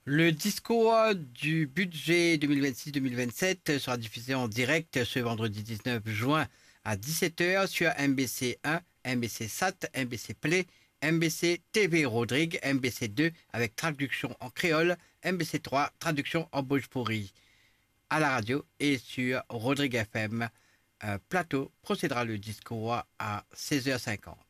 Le discours du budget 2026-2027 sera diffusé en direct ce vendredi 19 juin à 17 heures sur MBC 1, MBC Sat, MBC Play, MBC TV Rodrigue, MBC 2 avec traduction en créole, MBC 3 traduction en bhojpuri. À la radio et sur Rodrigue FM. Plateau procédera le discours à 16h50.